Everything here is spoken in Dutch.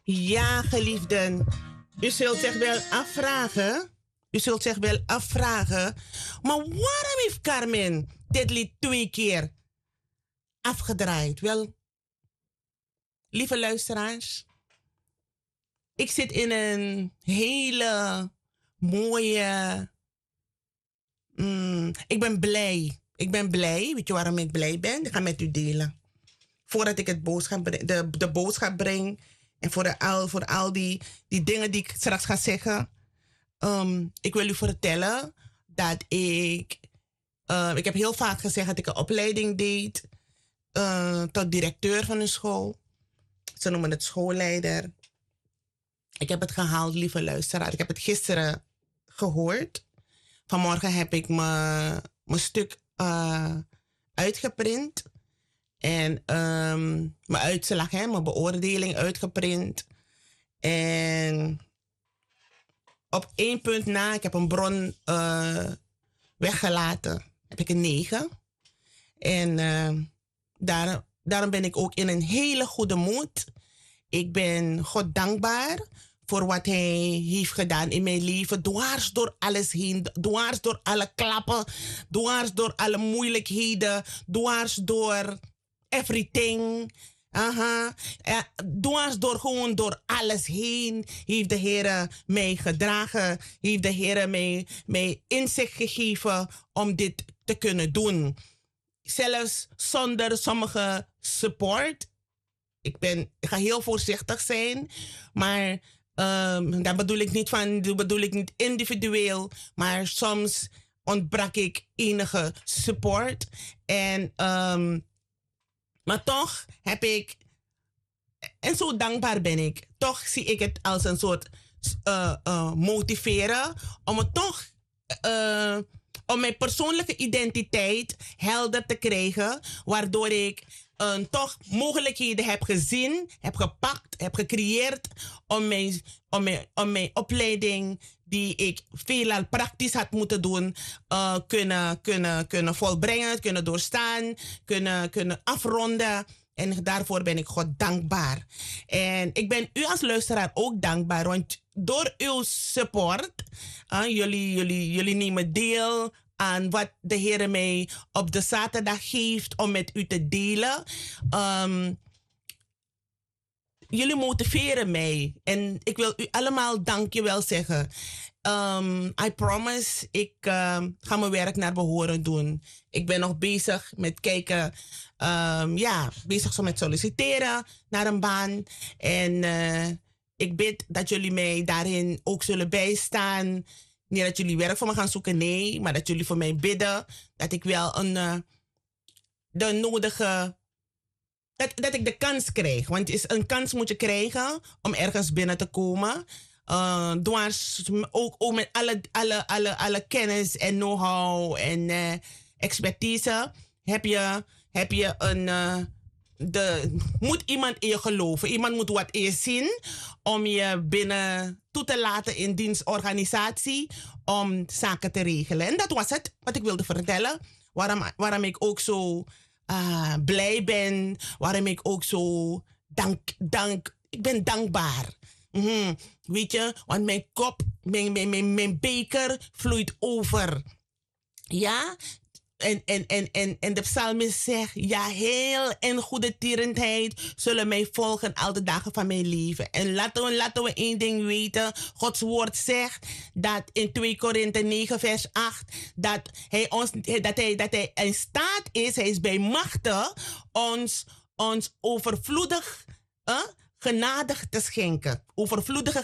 Ja, geliefden. U zult zich wel afvragen. U zult zich wel afvragen. Maar waarom heeft Carmen dit lied 2 keer afgedraaid? Wel, lieve luisteraars. Ik zit in een hele mooie... ik ben blij. Ik ben blij. Weet je waarom ik blij ben? Ik ga met u delen. Voordat ik het de boodschap breng. En voor al die dingen die ik straks ga zeggen. Ik wil u vertellen dat ik heb heel vaak gezegd dat ik een opleiding deed. Tot directeur van een school. Ze noemen het schoolleider. Ik heb het gehaald, lieve luisteraar. Ik heb het gisteren gehoord. Vanmorgen heb ik mijn stuk uitgeprint. En mijn uitslag, mijn beoordeling uitgeprint. En op 1 punt na, ik heb een bron weggelaten. Heb ik een 9. En daarom ben ik ook in een hele goede moed. Ik ben God dankbaar voor wat hij heeft gedaan in mijn leven. Dwars door alles heen. Dwars door alle klappen. Dwars door alle moeilijkheden. Dwars door everything. Dwars door gewoon door alles heen heeft de Heer mij gedragen. Heeft de Heer mij inzicht gegeven om dit te kunnen doen. Zelfs zonder sommige support. Ik ga heel voorzichtig zijn. Maar dat bedoel ik niet individueel. Maar soms ontbrak ik enige support. En maar toch heb ik... En zo dankbaar ben ik. Toch zie ik het als een soort motiveren. Om het toch... om mijn persoonlijke identiteit helder te krijgen. Waardoor ik toch mogelijkheden heb gezien, heb gepakt, heb gecreëerd. Om mijn opleiding, die ik veelal praktisch had moeten doen, kunnen volbrengen, kunnen doorstaan, kunnen afronden. En daarvoor ben ik God dankbaar. En ik ben u als luisteraar ook dankbaar. Want door uw support, jullie nemen deel aan wat de Heer mij op de zaterdag geeft om met u te delen. Jullie motiveren mij. En ik wil u allemaal dankjewel zeggen. I promise, ik ga mijn werk naar behoren doen. Ik ben nog bezig met kijken, bezig zo met solliciteren naar een baan. En ik bid dat jullie mij daarin ook zullen bijstaan. Niet dat jullie werk voor me gaan zoeken, nee. Maar dat jullie voor mij bidden. Dat ik wel de nodige... Dat ik de kans krijg. Want een kans moet je krijgen om ergens binnen te komen. Dwars, ook met alle kennis en know-how en expertise heb je moet iemand in je geloven. Iemand moet wat in je zien om je binnen toe te laten in dienstorganisatie om zaken te regelen. En dat was het wat ik wilde vertellen. Waarom ik ook zo blij ben. Waarom ik ook zo ik ben dankbaar. Weet je, want mijn kop, mijn beker vloeit over. Ja? En de psalmist zegt, ja, heel en goede tierenheid zullen mij volgen al de dagen van mijn leven. En laten we één ding weten. Gods woord zegt dat in 2 Korinthe 9 vers 8, dat hij in staat is, hij is bij machten ons overvloedig genadig te schenken. Overvloedige